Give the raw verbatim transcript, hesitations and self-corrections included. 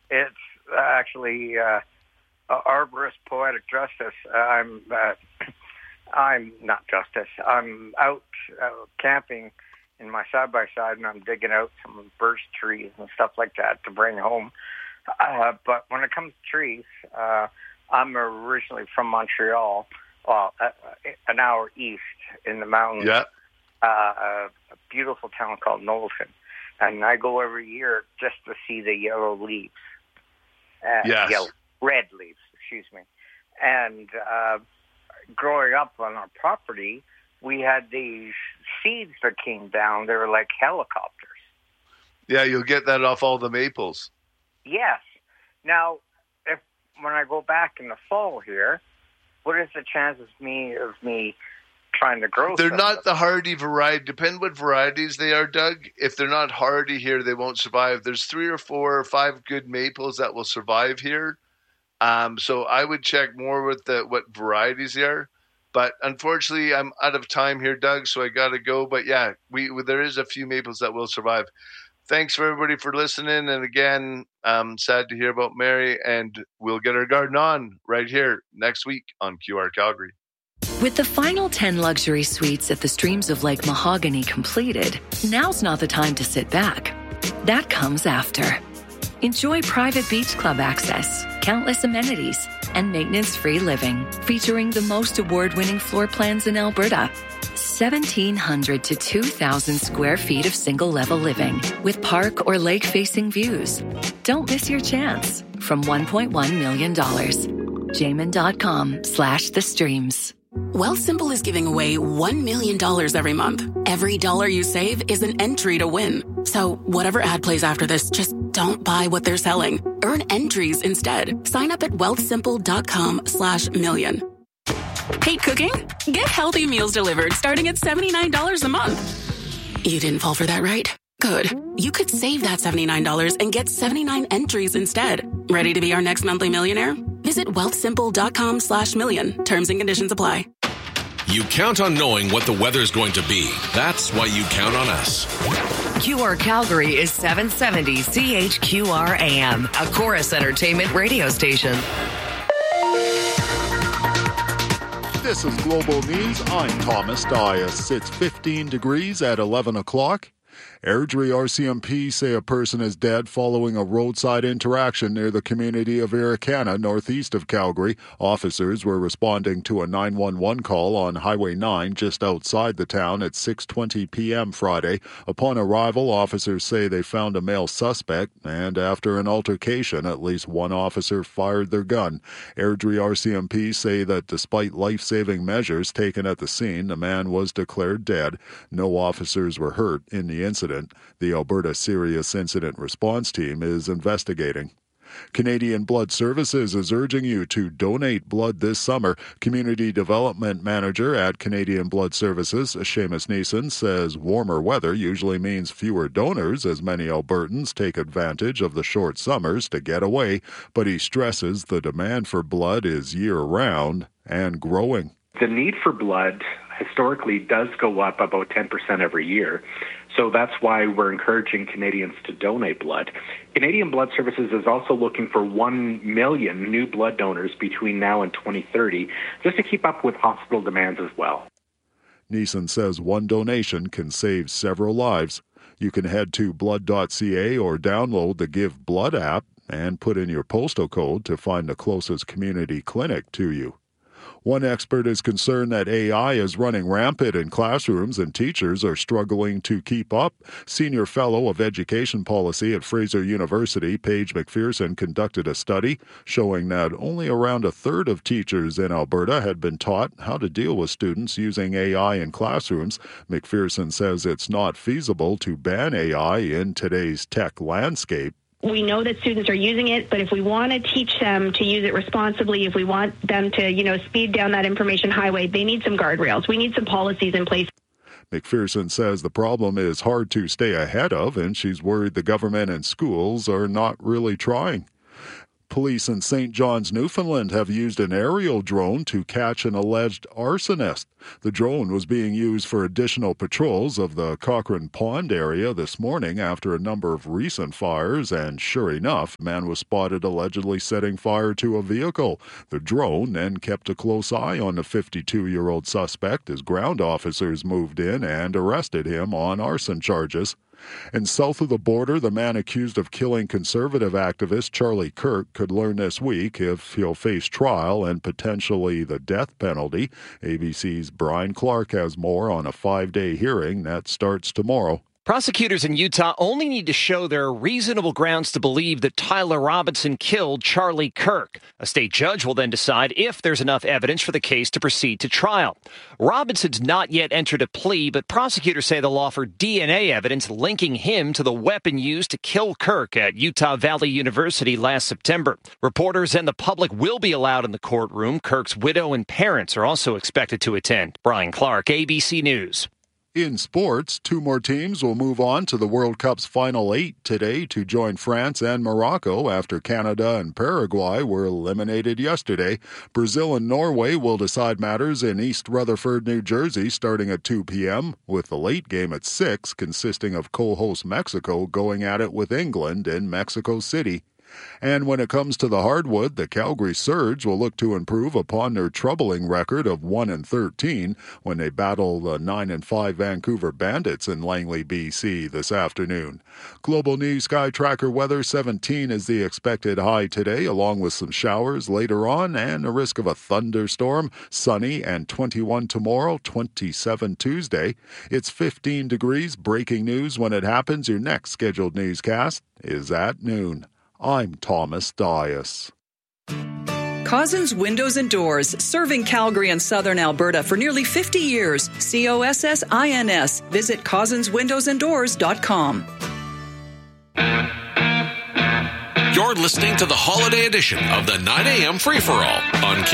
it's actually uh, arborist poetic justice. I'm uh, I'm not justice. I'm out uh, camping in my side-by-side, and I'm digging out some birch trees and stuff like that to bring home. Uh, but when it comes to trees, uh, I'm originally from Montreal, well, uh, an hour east in the mountains. Yeah. Uh, a beautiful town called Knowlton. And I go every year just to see the yellow leaves. Uh, yes. Yellow, red leaves, excuse me. And uh, growing up on our property, we had these seeds that came down. They were like helicopters. Yeah, you'll get that off all the maples. Yes. Now, if when I go back in the fall here, what is the chance of me of me trying to grow? They're not the hardy variety. Depend what varieties they are, Doug. If they're not hardy here, they won't survive. There's three or four or five good maples that will survive here. Um, so I would check more with the what varieties they are. But unfortunately, I'm out of time here, Doug, so I got to go. But yeah, we there is a few maples that will survive. Thanks for everybody for listening. And again, I'm sad to hear about Mary, and we'll get our garden on right here next week on Q R Calgary. With the final ten luxury suites at the Streams of Lake Mahogany completed, now's not the time to sit back. That comes after. Enjoy private beach club access, countless amenities, and maintenance-free living, featuring the most award-winning floor plans in Alberta. seventeen hundred to two thousand square feet of single-level living with park or lake-facing views. Don't miss your chance from one point one million dollars. Jamin.com slash the streams. Wealthsimple is giving away one million dollars every month. Every dollar you save is an entry to win. So whatever ad plays after this, just don't buy what they're selling. Earn entries instead. Sign up at wealthsimple.com slash million. Hate cooking? Get healthy meals delivered starting at seventy-nine dollars a month. You didn't fall for that, right? Good. You could save that seventy-nine dollars and get seventy-nine entries instead. Ready to be our next monthly millionaire? Visit wealthsimple.com slash million. Terms and conditions apply. You count on knowing what the weather's going to be. That's why you count on us. Q R Calgary is seven seventy C H Q R A M, a Chorus Entertainment radio station. This is Global News. I'm Thomas Dias. It's fifteen degrees at eleven o'clock. Airdrie R C M P say a person is dead following a roadside interaction near the community of Irricana, northeast of Calgary. Officers were responding to a nine one one call on Highway nine just outside the town at six twenty p.m. Friday. Upon arrival, officers say they found a male suspect, and after an altercation, at least one officer fired their gun. Airdrie R C M P say that despite life-saving measures taken at the scene, the man was declared dead. No officers were hurt in the incident. The Alberta Serious Incident Response Team is investigating. Canadian Blood Services is urging you to donate blood this summer. Community Development Manager at Canadian Blood Services, Seamus Neeson, says warmer weather usually means fewer donors as many Albertans take advantage of the short summers to get away, but he stresses the demand for blood is year-round and growing. The need for blood historically does go up about ten percent every year. So that's why we're encouraging Canadians to donate blood. Canadian Blood Services is also looking for one million new blood donors between now and twenty thirty, just to keep up with hospital demands as well. Neeson says one donation can save several lives. You can head to blood dot c a or download the Give Blood app and put in your postal code to find the closest community clinic to you. One expert is concerned that A I is running rampant in classrooms and teachers are struggling to keep up. Senior Fellow of Education Policy at Fraser University, Paige McPherson, conducted a study showing that only around a third of teachers in Alberta had been taught how to deal with students using A I in classrooms. McPherson says it's not feasible to ban A I in today's tech landscape. We know that students are using it, but if we want to teach them to use it responsibly, if we want them to, you know, speed down that information highway, they need some guardrails. We need some policies in place. McPherson says the problem is hard to stay ahead of, and she's worried the government and schools are not really trying. Police in Saint John's, Newfoundland have used an aerial drone to catch an alleged arsonist. The drone was being used for additional patrols of the Cochrane Pond area this morning after a number of recent fires, and sure enough, a man was spotted allegedly setting fire to a vehicle. The drone then kept a close eye on the fifty-two-year-old suspect as ground officers moved in and arrested him on arson charges. And south of the border, the man accused of killing conservative activist Charlie Kirk could learn this week if he'll face trial and potentially the death penalty. A B C's Brian Clark has more on a five-day hearing that starts tomorrow. Prosecutors in Utah only need to show there are reasonable grounds to believe that Tyler Robinson killed Charlie Kirk. A state judge will then decide if there's enough evidence for the case to proceed to trial. Robinson's not yet entered a plea, but prosecutors say they'll offer D N A evidence linking him to the weapon used to kill Kirk at Utah Valley University last September. Reporters and the public will be allowed in the courtroom. Kirk's widow and parents are also expected to attend. Brian Clark, A B C News. In sports, two more teams will move on to the World Cup's final eight today to join France and Morocco after Canada and Paraguay were eliminated yesterday. Brazil and Norway will decide matters in East Rutherford, New Jersey, starting at two p.m., with the late game at six, consisting of co-host Mexico going at it with England in Mexico City. And when it comes to the hardwood, the Calgary Surge will look to improve upon their troubling record of one and thirteen when they battle the nine and five Vancouver Bandits in Langley, B C this afternoon. Global News Sky Tracker weather: seventeen is the expected high today, along with some showers later on and a risk of a thunderstorm. Sunny and twenty-one tomorrow, twenty-seven Tuesday. It's fifteen degrees. Breaking news when it happens. Your next scheduled newscast is at noon. I'm Thomas Dias. Cozzens Windows and Doors, serving Calgary and southern Alberta for nearly fifty years. C O S S I N S. Visit cozzens windows and doors dot com. You're listening to the holiday edition of the nine a.m. Free-For-All on